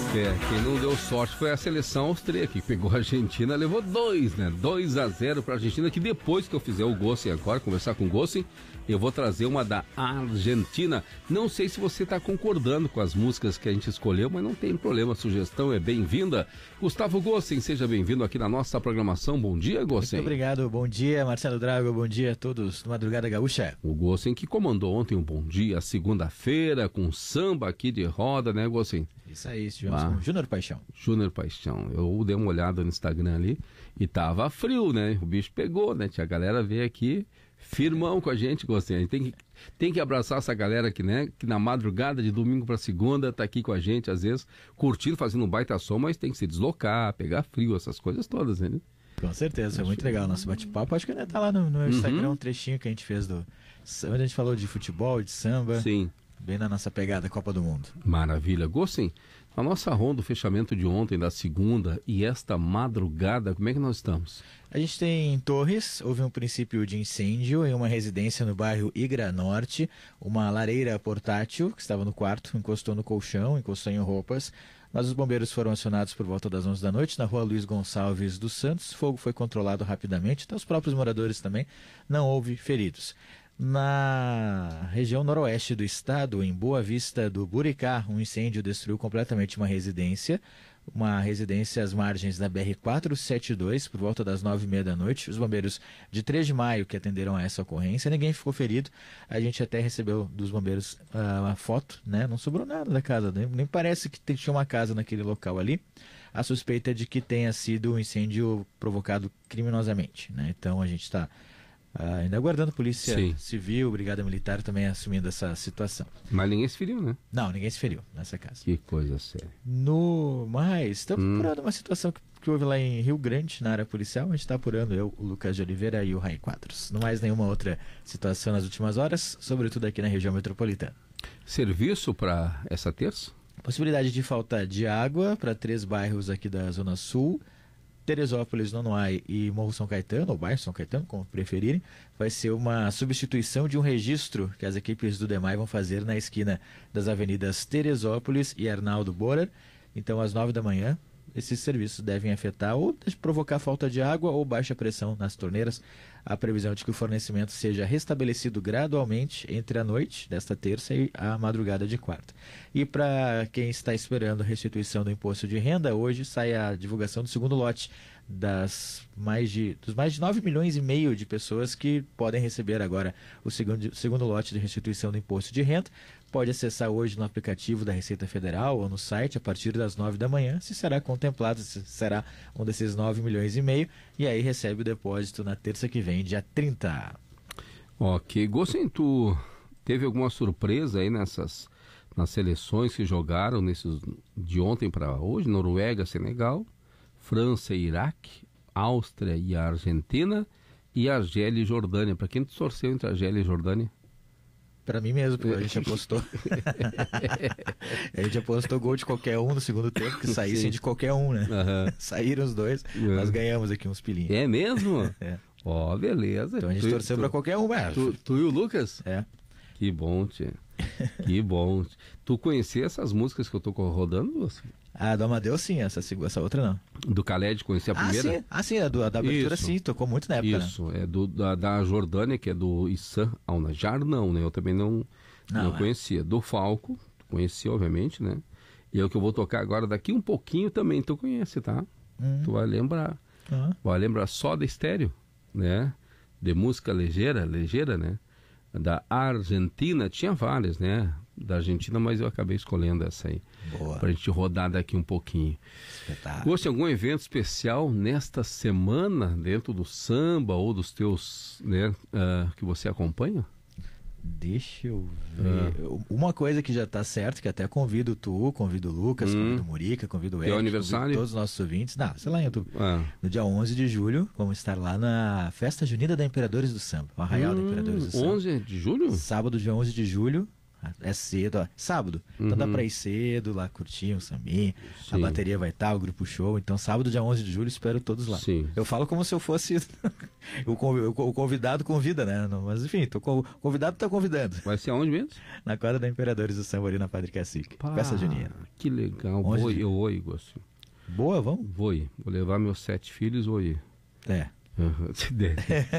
Quem não deu sorte foi a seleção austríaca, que pegou a Argentina, levou 2, né? 2-0 para a Argentina, que depois que eu fizer o Gossen agora, conversar com o Gossen, eu vou trazer uma da Argentina. Não sei se você está concordando com as músicas que a gente escolheu, mas não tem problema, a sugestão é bem-vinda. Gustavo Gossen, seja bem-vindo aqui na nossa programação. Bom dia, Gossen. Muito obrigado, bom dia, Marcelo Drago, bom dia a todos do Madrugada Gaúcha. O Gossen que comandou ontem um bom dia, segunda-feira, com samba aqui de roda, né, Gossen? Isso aí, estivemos com Júnior Paixão. Júnior Paixão, eu dei uma olhada no Instagram ali e tava frio, né? O bicho pegou, né? Tinha a galera veio aqui firmão com a gente, Gossen. A gente tem que abraçar essa galera aqui, né? Que na madrugada de domingo para segunda tá aqui com a gente, às vezes curtindo, fazendo um baita som, mas tem que se deslocar, pegar frio, essas coisas todas, né? Com certeza, é muito legal o nosso bate-papo. Acho que ainda tá lá no meu Instagram um trechinho que a gente fez onde a gente falou de futebol, de samba. Sim. Bem na nossa pegada Copa do Mundo. Maravilha. Gossen, a nossa ronda, o fechamento de ontem, da segunda e esta madrugada, como é que nós estamos? A gente tem em Torres, houve um princípio de incêndio em uma residência no bairro Igra Norte. Uma lareira portátil que estava no quarto encostou no colchão, encostou em roupas. Mas os bombeiros foram acionados por volta das 11 da noite na rua Luiz Gonçalves dos Santos. O fogo foi controlado rapidamente, até os próprios moradores também, não houve feridos. Na região noroeste do estado, em Boa Vista do Buricá, um incêndio destruiu completamente uma residência às margens da BR-472, por volta das 9h30 da noite. Os bombeiros de 3 de maio que atenderam a essa ocorrência, ninguém ficou ferido. A gente até recebeu dos bombeiros uma foto, né? Não sobrou nada da casa, nem parece que tinha uma casa naquele local ali. A suspeita é de que tenha sido um incêndio provocado criminosamente, né? Então a gente está ainda aguardando Polícia Civil, Brigada Militar também assumindo essa situação. Mas ninguém se feriu, né? Não, ninguém se feriu nessa casa. Que coisa séria. Mas estamos apurando uma situação que houve lá em Rio Grande, na área policial. A gente está apurando, eu, o Lucas de Oliveira e o Rai Quadros. Não mais nenhuma outra situação nas últimas horas, sobretudo aqui na região metropolitana. Serviço para essa terça? Possibilidade de falta de água para 3 bairros aqui da Zona Sul. Teresópolis, Nonoai e Morro São Caetano, ou bairro São Caetano, como preferirem. Vai ser uma substituição de um registro que as equipes do DEMAI vão fazer na esquina das avenidas Teresópolis e Arnaldo Borer. Então, às 9 da manhã, esses serviços devem afetar ou provocar falta de água ou baixa pressão nas torneiras. A previsão é de que o fornecimento seja restabelecido gradualmente entre a noite desta terça e a madrugada de quarta. E para quem está esperando a restituição do imposto de renda, hoje sai a divulgação do segundo lote dos mais de 9,5 milhões de pessoas que podem receber agora o segundo lote de restituição do imposto de renda. Pode acessar hoje no aplicativo da Receita Federal ou no site a partir das 9 da manhã, se será contemplado, se será um desses 9,5 milhões, e aí recebe o depósito na terça que vem, dia 30. Ok. Gossen, tu teve alguma surpresa aí nas seleções que jogaram de ontem para hoje? Noruega, Senegal, França e Iraque, Áustria e a Argentina e Argélia e Jordânia. Para quem tu torceu entre Argélia e Jordânia? Para mim mesmo, porque a gente apostou. A gente apostou gol de qualquer um no segundo tempo, que saíssem de qualquer um, né? Saíram os dois, nós ganhamos aqui uns pilinhos. É mesmo? É. Ó, beleza. Então a gente torceu para qualquer um, velho. Tu e o Lucas? É. Que bom, tia. Que bom. Tu conhecia essas músicas que eu tô rodando, você? A do Amadeus, sim, essa outra não. Do Khaled, conhecia a primeira? Sim, a da abertura, sim, tocou muito na época. Isso, né? É da Jordânia, que é do Issam Al-Najar, não, né? Eu também não conhecia. Do Falco, conhecia, obviamente, né? E é o que eu vou tocar agora, daqui um pouquinho também, tu conhece, tá? Tu vai lembrar. Vai lembrar só da Estéreo, né? De música ligeira, né? Da Argentina, tinha várias, né? Da Argentina, mas eu acabei escolhendo essa aí. Boa. Pra gente rodar daqui um pouquinho. Espetáculo. Gosta de algum evento especial nesta semana, dentro do samba ou dos teus, né, que você acompanha? Deixa eu ver. Uma coisa que já tá certo, que até convido convido o Lucas, convido o Murica, convido o Eric, aniversário? todos os nossos ouvintes. Não, sei lá, em outubro. No dia 11 de julho, vamos estar lá na Festa Junina da Imperadores do Samba, o Arraial da Imperadores do Samba. 11 de julho? Sábado, dia 11 de julho, É cedo, ó. Sábado. Então dá pra ir cedo lá, curtir um sambinha. A bateria vai estar, o grupo show. Então sábado, dia 11 de julho, espero todos lá. Sim. Eu falo como se eu fosse... o convidado convida, né? Mas enfim, o convidado tá convidando. Vai ser aonde mesmo? Na quadra da Imperadores do Samba ali na Padre Cacique. Festa junina. Que legal. Eu vou ir, Gossi. Boa, vamos? Vou ir. Vou levar meus 7 filhos, vou ir. Se der.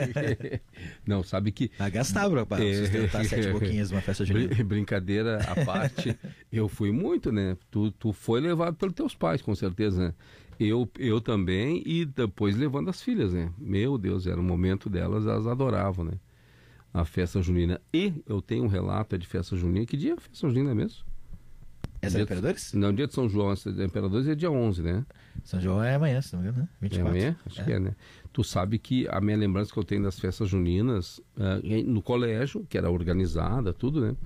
Não, sabe que... Vai gastar, bro, para sustentar 7 boquinhas numa festa junina. Brincadeira à parte, eu fui muito, né? Tu foi levado pelos teus pais, com certeza, né? Eu também, e depois levando as filhas, né? Meu Deus, era o momento delas, elas adoravam, né? A festa junina. E eu tenho um relato de festa junina. Que dia é a festa junina mesmo? Essa é Imperadores? Não, dia de São João, essa de Imperadores é dia 11, né? São João é amanhã, se não me engano, né? 24. É amanhã? Acho que é, né? Tu sabe que a minha lembrança que eu tenho das festas juninas, no colégio, que era organizada, tudo, né?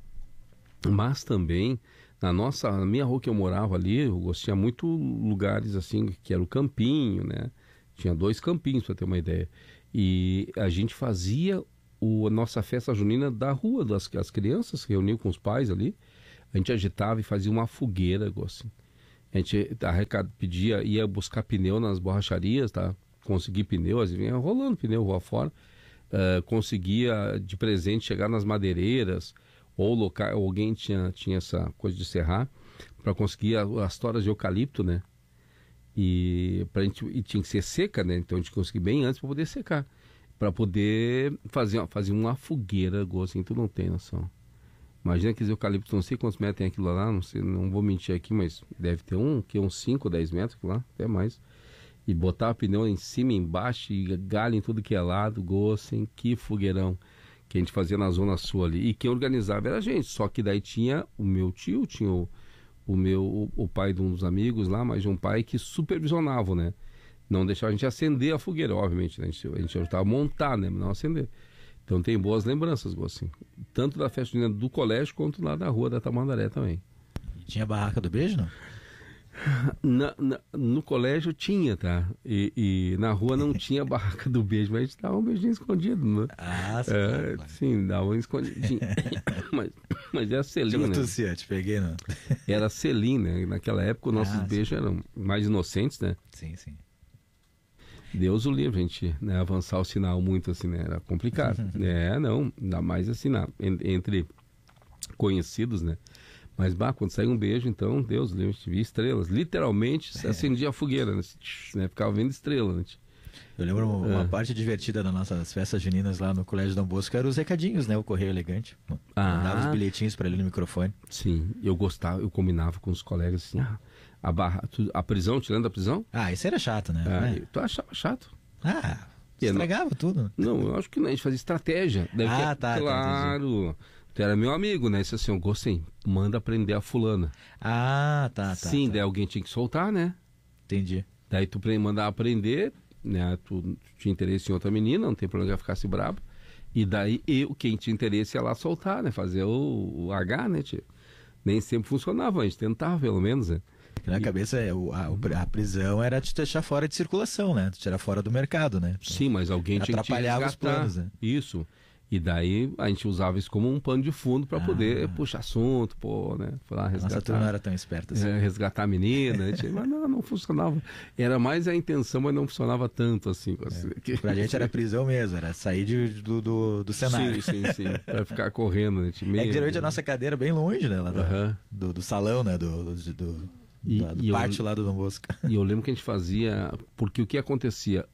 Mas também, na minha rua que eu morava ali, eu tinha muito lugares assim, que era o campinho, né? Tinha 2 campinhos, para ter uma ideia. E a gente fazia a nossa festa junina da rua, as crianças se reuniam com os pais ali. A gente agitava e fazia uma fogueira, assim. A gente ia buscar pneu nas borracharias, tá? Conseguir pneu, às vezes vinha rolando pneu rua fora. Conseguia de presente chegar nas madeireiras, ou alguém tinha essa coisa de serrar, para conseguir as toras de eucalipto, né? E tinha que ser seca, né? Então a gente conseguia bem antes para poder secar. Para poder fazer uma fogueira, assim, tu não tem noção. Imagina aqueles eucaliptos, não sei quantos metros tem aquilo lá, não sei, não vou mentir aqui, mas deve ter uns 5 ou 10 metros lá, até mais. E botar o pneu em cima e embaixo, e galho em tudo que é lado, assim, que fogueirão que a gente fazia na Zona Sul ali. E quem organizava era a gente, só que daí tinha o meu tio, tinha o pai de um dos amigos lá, mas de um pai que supervisionava, né? Não deixava a gente acender a fogueira, obviamente, né? A gente ajudava a montar, né? Mas não acender. Então tem boas lembranças, assim, tanto da festa junina do colégio quanto lá da rua da Tamandaré também. E tinha barraca do beijo, não? No colégio tinha, tá? E na rua não tinha barraca do beijo, mas a gente dava um beijinho escondido, né? Claro. Sim, dava um escondidinho. mas era selim, né? Te peguei, não? Era selim, né? Naquela época os nossos beijos eram mais inocentes, né? Sim. Deus o livre, a gente, né, avançar o sinal muito assim, né? Era complicado. Não, ainda mais assim, entre conhecidos, né? Mas, quando saiu um beijo, então, Deus o livre, a gente via estrelas. Literalmente, se acendia a fogueira, né? Ficava vendo estrela, né? Eu lembro uma parte divertida das nossas festas juninas lá no Colégio Dom Bosco, eram os recadinhos, né? O Correio Elegante. Mandava os bilhetinhos para ele no microfone. Sim, eu combinava com os colegas assim, a prisão, te lembra da prisão? Isso era chato, né? Tu achava chato? Estragava tudo. Não, eu acho que não, a gente fazia estratégia. Claro. Tu era meu amigo, né? Isso assim, eu gostei, manda prender a fulana. Sim, daí alguém tinha que soltar, né? Entendi. Daí tu mandava prender, né? Tu tinha interesse em outra menina, não tem problema que ela ficasse braba. E daí quem tinha interesse ia lá soltar, né? Fazer o H, né, tio? Nem sempre funcionava, a gente tentava pelo menos, né? Na cabeça, a prisão era te deixar fora de circulação, né? Te tirar fora do mercado, né? Sim, mas alguém tinha que te resgatar. Os planos, né? Isso. E daí a gente usava isso como um pano de fundo para poder puxar assunto, né? Foi lá resgatar. Nossa turma não era tão esperta assim. Resgatar a menina, mas não funcionava. Era mais a intenção, mas não funcionava tanto assim. Pra gente era prisão mesmo, era sair do cenário. Sim. Pra ficar correndo, né? Geralmente a nossa cadeira bem longe, né? Lá do salão, né? Do pátio lá do Dom Bosco. E eu lembro que a gente fazia, porque o que acontecia,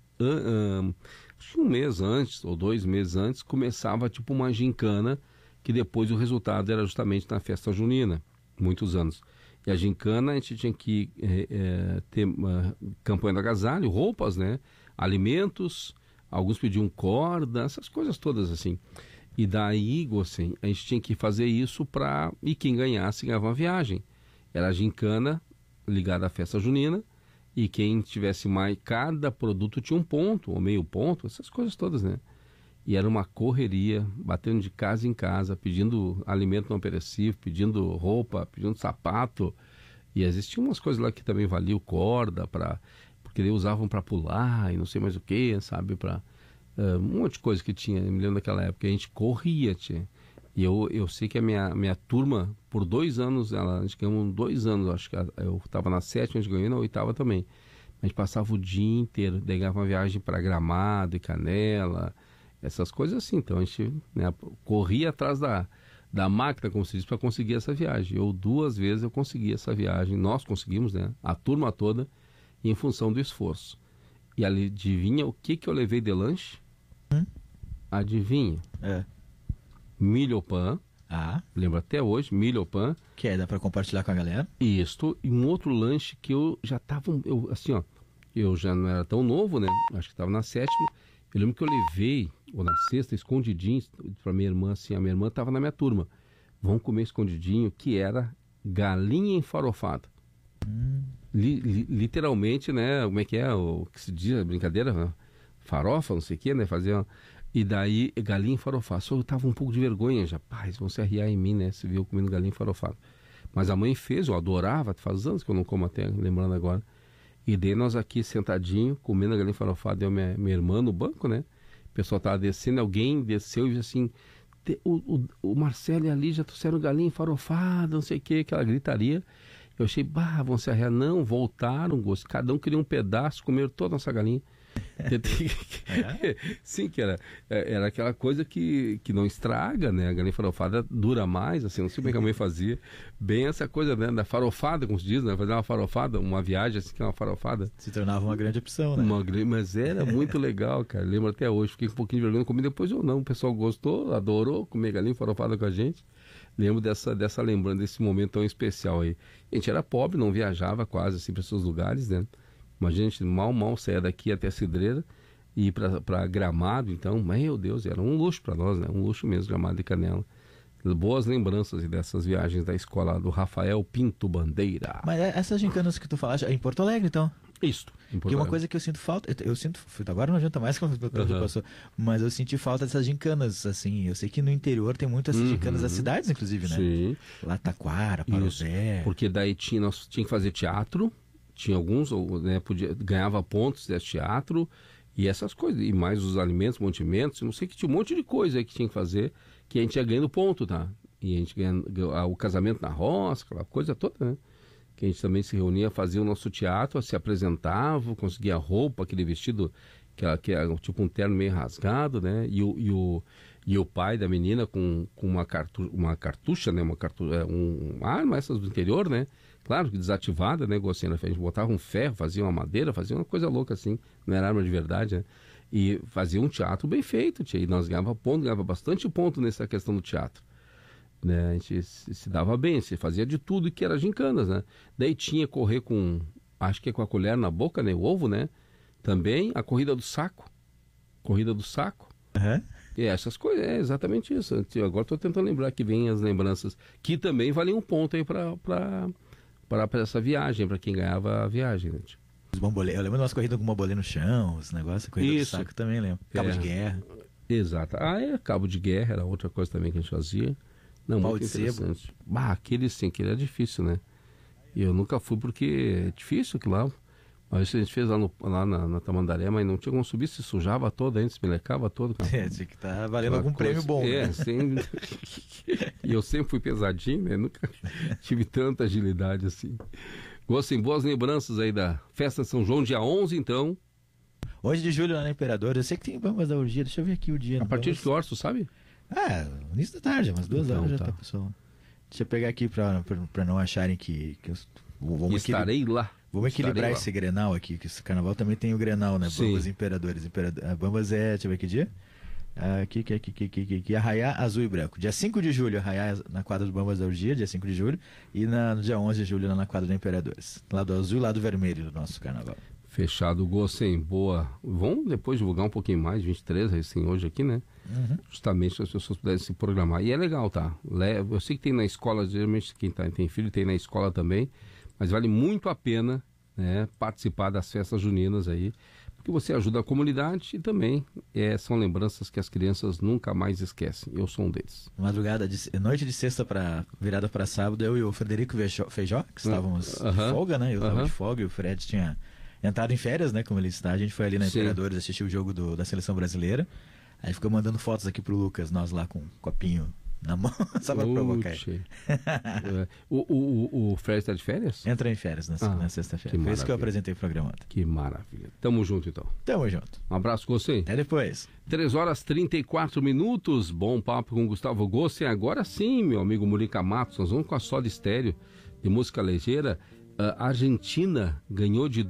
um mês antes, ou 2 meses antes, começava tipo uma gincana, que depois o resultado era justamente na festa junina, muitos anos. E a gincana a gente tinha que ter campanha do agasalho, roupas, né? Alimentos, alguns pediam corda, essas coisas todas assim. E daí, assim, a gente tinha que fazer isso e quem ganhasse ganhava uma viagem. Era a gincana ligada à festa junina, e quem tivesse mais, cada produto tinha um ponto, ou meio ponto, essas coisas todas, né? E era uma correria, batendo de casa em casa, pedindo alimento não perecível, pedindo roupa, pedindo sapato. E existiam umas coisas lá que também valiam corda, porque eles usavam para pular e não sei mais o que, sabe? Um monte de coisa que tinha, eu me lembro daquela época, a gente corria, E eu sei que a minha turma, por 2 anos, a gente ganhou 2 anos, acho que eu estava na 7ª, a gente ganhou, e na 8ª também. A gente passava o dia inteiro, daí ganhava uma viagem para Gramado e Canela, essas coisas assim. Então a gente, né, corria atrás da máquina, como se diz, para conseguir essa viagem. 2 vezes eu consegui essa viagem, nós conseguimos, né, a turma toda, em função do esforço. E adivinha o que eu levei de lanche? Adivinha? Milho pan. Lembro até hoje, milho pan. Que dá para compartilhar com a galera. Isso, e um outro lanche que eu já estava, assim, ó, eu já não era tão novo, né? Acho que estava na 7ª. Eu lembro que eu levei, ou na 6ª, escondidinho, para minha irmã, assim, a minha irmã estava na minha turma. Vamos comer escondidinho, que era galinha enfarofada. Literalmente, né? Como é que é? O que se diz? Brincadeira? Farofa, não sei o que, né? Fazia... E daí, galinha enfarofada. Só eu tava um pouco de vergonha já. Pai, eles vão se arriar em mim, né? Se viu comendo galinha enfarofada. Mas a mãe fez, eu adorava. Faz anos que eu não como até, lembrando agora. E daí nós aqui sentadinho, comendo a galinha enfarofada. Eu e minha irmã no banco, né? O pessoal tava descendo, alguém desceu e disse assim... O Marcelo e a Lígia trouxeram galinha enfarofada, não sei o que, aquela gritaria. Eu achei, vão se arrear. Não, voltaram, gosto. Cada um queria um pedaço, comeram toda a nossa galinha. Sim, que era aquela coisa que não estraga, né? A galinha farofada dura mais, assim, não sei como é que a mãe fazia. Bem essa coisa, né, da farofada, como se diz, né? Fazer uma farofada, uma viagem assim, que é uma farofada. Se tornava uma grande opção, né? Mas era muito legal, cara. Lembro até hoje, fiquei com um pouquinho de vergonha, comi depois ou não. O pessoal gostou, adorou comer galinha farofada com a gente. Lembro dessa lembrança, desse momento tão especial aí. A gente era pobre, não viajava quase assim para esses lugares, né? Imagina, a gente mal saia daqui até a Cidreira e ir para Gramado, então, meu Deus, era um luxo para nós, né? Um luxo mesmo, Gramado e Canela. Boas lembranças dessas viagens da escola do Rafael Pinto Bandeira. Mas essas gincanas que tu falaste, é em Porto Alegre, então? Isso. Porque uma coisa que eu sinto falta, agora não adianta mais que o tempo já passou, mas eu senti falta dessas gincanas, assim, eu sei que no interior tem muitas gincanas das cidades, inclusive, né? Sim. Lá Taquara, Parobé. Porque daí nós tinha que fazer teatro, tinha alguns, né, ganhava pontos desse teatro e essas coisas, e mais os alimentos, mantimentos, não sei, que tinha um monte de coisa aí que tinha que fazer, que a gente ia ganhando ponto, tá? E a gente ganhava o casamento na roça, aquela coisa toda, né? Que a gente também se reunia, fazia o nosso teatro, se apresentava, conseguia roupa, aquele vestido que era tipo um terno meio rasgado, né? E o pai da menina com uma cartucha, né? Uma arma, essas do interior, né? Claro que desativada, né? Gostei, a gente botava um ferro, fazia uma madeira, fazia uma coisa louca assim, não era arma de verdade, né? E fazia um teatro bem feito, e nós ganhava bastante ponto nessa questão do teatro. Né? A gente se dava bem, se fazia de tudo que era gincanas, né? Daí tinha correr acho que é com a colher na boca, né? O ovo, né? Também a corrida do saco. E essas coisas, é exatamente isso. Agora estou tentando lembrar que vem as lembranças, que também valiam um ponto aí para essa viagem, para quem ganhava a viagem, né? Os bambolê, eu lembro de umas corridas com bambolê no chão, os negócios, corrida do saco também lembro. Cabo de guerra. Exato. Cabo de guerra era outra coisa também que a gente fazia. Não, pau muito de sebo. Aquele sim, que era difícil, né? E eu nunca fui porque é difícil aquilo lá. Mas isso a gente fez lá na Tamandaré, mas não tinha como subir, se sujava todo, a gente se melecava todo. Tinha que estar valendo algum prêmio bom. Né? E eu sempre fui pesadinho, né? Nunca tive tanta agilidade assim. Gostem, boas lembranças aí da festa de São João, dia 11, então. 11 de julho lá na Imperador. Eu sei que tem Bambas da Orgia, deixa eu ver aqui o dia. A partir de que horas, tu sabe? Início da tarde, umas 2 horas já tá, pessoal. Deixa eu pegar aqui pra não acharem que eu vou estarei lá. Vamos equilibrar esse Grenal aqui, que esse carnaval também tem o Grenal, né? Sim. Bambas Imperadores. Bambas deixa eu ver que dia? Aqui, Arraiá Azul e Branco. Dia 5 de julho, Arraiá na quadra do Bambas da Orgia, dia 5 de julho. E no dia 11 de julho, lá na quadra da Imperadores. Lado azul e lado vermelho do nosso carnaval. Fechado, Gossen, boa. Vamos depois divulgar um pouquinho mais, 23, assim, hoje aqui, né? Justamente para as pessoas puderem se programar. E é legal, tá? Eu sei que tem na escola, geralmente quem tem filho tem na escola também, mas vale muito a pena, né, participar das festas juninas aí, porque você ajuda a comunidade e também são lembranças que as crianças nunca mais esquecem. Eu sou um deles. Noite de sexta para virada para sábado, eu e o Frederico Feijó, que estávamos de folga, né? Eu estava de folga e o Fred tinha entrado em férias, né? Como ele está. A gente foi ali na Imperadores assistir o jogo da seleção brasileira. Aí ficou mandando fotos aqui pro Lucas, nós lá com um copinho na mão, só para provocar. O Fred está de férias? Entra em férias na sexta-feira. Por isso que eu apresentei o programa ontem. Que maravilha. Tamo junto, então. Tamo junto. Um abraço, Gossen. Até depois. 3h34. Bom papo com Gustavo Gossen. Agora sim, meu amigo Murica Matos, nós vamos com a Soda Stereo de música ligeira. A Argentina ganhou de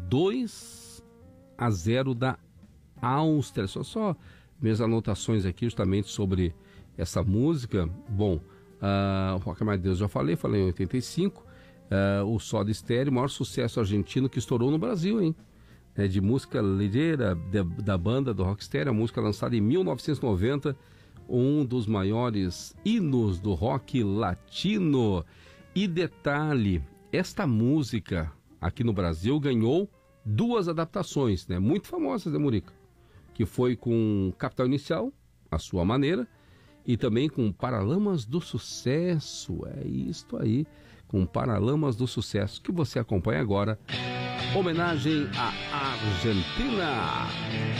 2-0 da Áustria. Só minhas anotações aqui justamente sobre essa música. Bom, o Rock Mais Deus já falei em 85. O Soda Stereo, maior sucesso argentino que estourou no Brasil, hein? De música ligeira da banda do Rock Stereo, a música lançada em 1990, um dos maiores hinos do rock latino. E detalhe, esta música aqui no Brasil ganhou 2 adaptações, né? Muito famosas, né, Murica? Que foi com Capital Inicial, a sua maneira, e também com Paralamas do Sucesso. É isto aí, com Paralamas do Sucesso, que você acompanha agora. Homenagem à Argentina.